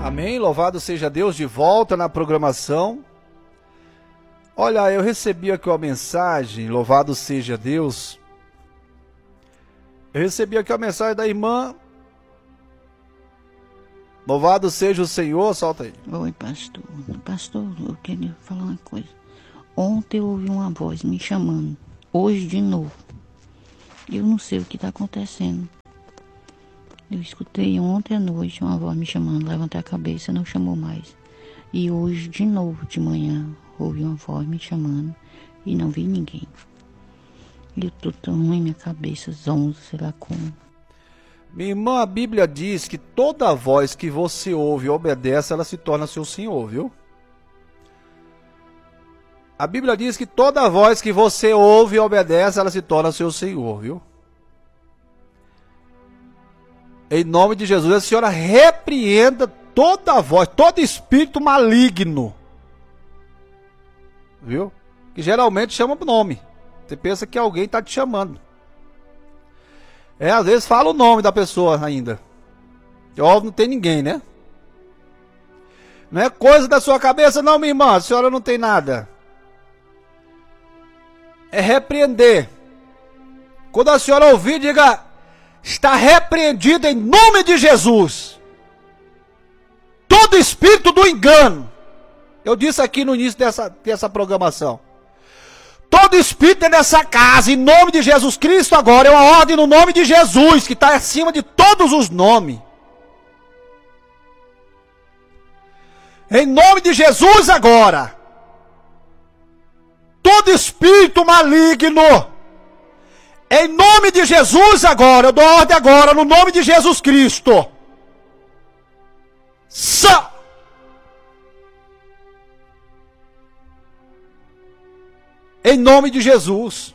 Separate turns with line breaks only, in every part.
Amém, louvado seja Deus, de volta na programação. Olha, eu recebi aqui uma mensagem, louvado seja Deus. Eu recebi aqui uma mensagem da irmã. Louvado seja o Senhor, solta aí.
Oi, pastor. Pastor, eu queria falar uma coisa. Ontem eu ouvi uma voz me chamando, hoje de novo. Eu não sei o que está acontecendo. Eu escutei ontem à noite uma voz me chamando, levantei a cabeça, não chamou mais. E hoje, de novo, de manhã, ouvi uma voz me chamando e não vi ninguém. Eu tô tão ruim, minha cabeça, zonza, sei lá como.
Minha irmã, a Bíblia diz que toda voz que você ouve e obedece, ela se torna seu senhor, viu? A Bíblia diz que toda voz que você ouve e obedece, ela se torna seu senhor, viu? Em nome de Jesus, a senhora repreenda toda voz, todo espírito maligno. Viu? Que geralmente chama por nome. Você pensa que alguém está te chamando. Às vezes fala o nome da pessoa ainda. E óbvio, não tem ninguém, né? Não é coisa da sua cabeça não, minha irmã. A senhora não tem nada. É repreender. Quando a senhora ouvir, diga: está repreendido em nome de Jesus todo espírito do engano. Eu disse aqui no início dessa programação. Todo espírito nessa casa, em nome de Jesus Cristo agora, é uma ordem no nome de Jesus, que está acima de todos os nomes. Em nome de Jesus agora. Todo espírito maligno, em nome de Jesus agora, eu dou ordem agora, no nome de Jesus Cristo. Em nome de Jesus.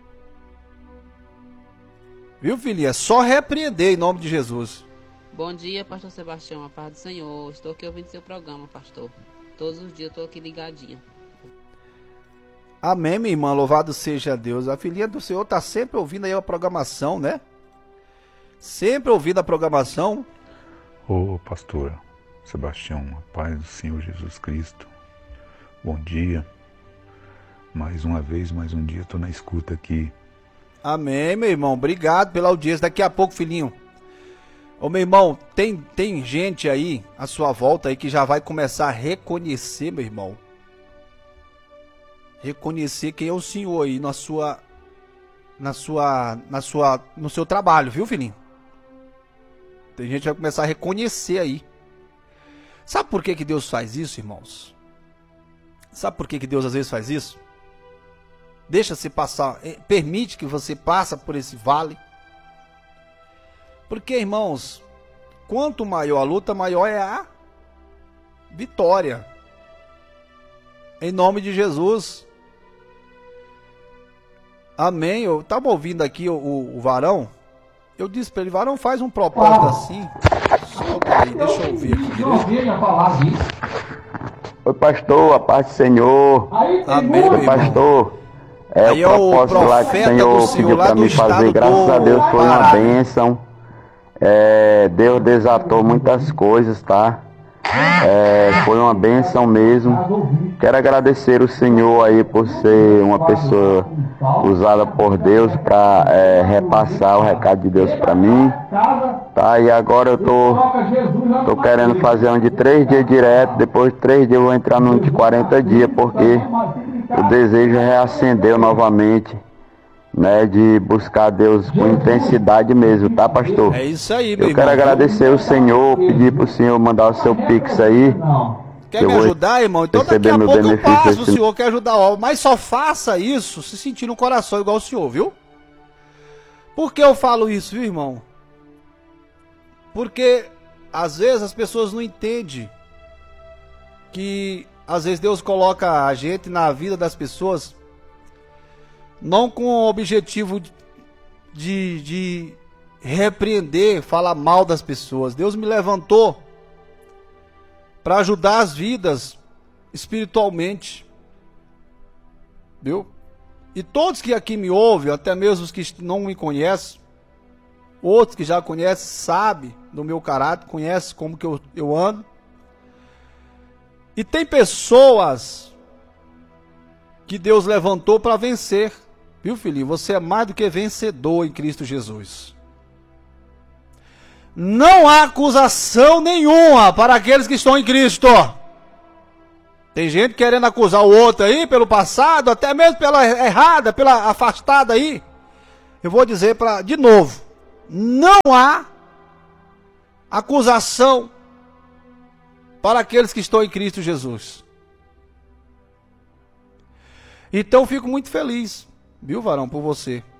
Viu, filhinha? É só repreender em nome de Jesus.
Bom dia, pastor Sebastião, a paz do Senhor. Estou aqui ouvindo seu programa, pastor. Todos os dias eu estou aqui ligadinha.
Amém, minha irmã, louvado seja Deus. A filhinha do Senhor está sempre ouvindo aí a programação, né? Sempre ouvindo a programação.
Ô, pastor Sebastião, a paz do Senhor Jesus Cristo. Bom dia. Mais uma vez, mais um dia, estou na escuta aqui.
Amém, meu irmão. Obrigado pela audiência. Daqui a pouco, filhinho. Ô, meu irmão, tem gente aí, à sua volta aí, que já vai começar a reconhecer, meu irmão. Reconhecer quem é o Senhor aí no seu trabalho, viu, filhinho? Tem gente que vai começar a reconhecer aí. Sabe por que Deus faz isso, irmãos? Sabe por que Deus às vezes faz isso? Deixa-se passar, permite que você passe por esse vale. Porque, irmãos, quanto maior a luta, maior é a vitória. Em nome de Jesus. Amém. Eu estava ouvindo aqui o Varão. Eu disse para ele: Varão, faz um propósito assim. Solta aí, deixa eu ouvir aqui direito.
Oi, pastor, a paz do Senhor.
Amém,
Oi, pastor.
Aí
o propósito lá que o Senhor pediu para mim fazer, graças a Deus foi uma bênção. Deus desatou muitas coisas, tá? Foi uma bênção mesmo. Quero agradecer o Senhor aí por ser uma pessoa usada por Deus para repassar o recado de Deus para mim, tá? E agora eu tô querendo fazer um de 3 dias direto. Depois de 3 dias eu vou entrar num de 40 dias, porque o desejo reacendeu novamente, né, de buscar Deus com intensidade mesmo, tá, pastor?
É isso aí, meu irmão.
Eu quero agradecer o Senhor, pedir pro Senhor mandar o seu Pix aí.
Quer me ajudar, irmão? Então daqui a pouco eu passo, o senhor quer ajudar, ó. Mas só faça isso se sentir no coração igual o senhor, viu? Por que eu falo isso, viu, irmão? Porque às vezes as pessoas não entendem que às vezes Deus coloca a gente na vida das pessoas não com o objetivo de repreender, falar mal das pessoas. Deus me levantou para ajudar as vidas espiritualmente, viu? E todos que aqui me ouvem, até mesmo os que não me conhecem, outros que já conhecem, sabem do meu caráter, conhecem como que eu ando. E tem pessoas que Deus levantou para vencer. Viu, filhinho? Você é mais do que vencedor em Cristo Jesus. Não há acusação nenhuma para aqueles que estão em Cristo. Tem gente querendo acusar o outro aí pelo passado, até mesmo pela errada, pela afastada aí. Eu vou dizer de novo, não há acusação para aqueles que estão em Cristo Jesus. Então fico muito feliz, viu, varão, por você.